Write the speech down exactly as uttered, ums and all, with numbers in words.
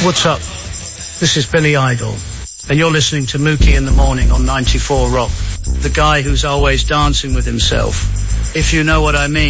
What's up? This is Billy Idol, and you're listening to Mookie in the Morning on ninety-four Rock. The guy who's always dancing with himself, if you know what I mean.